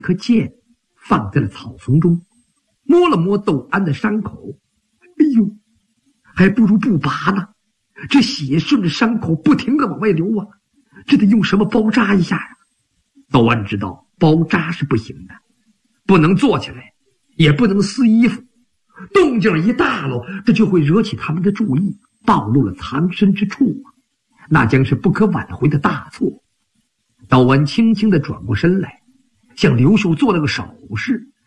颗剑放在了草丛中，摸了摸窦安的伤口，哎呦，还不如不拔呢，这血顺着伤口不停地往外流啊，这得用什么包扎一下呀？窦安知道包扎是不行的，不能坐起来，也不能撕衣服，动静一大喽，这就会惹起他们的注意，暴露了藏身之处啊，那将是不可挽回的大错。窦安轻轻地转过身来，向刘秀做了个手势，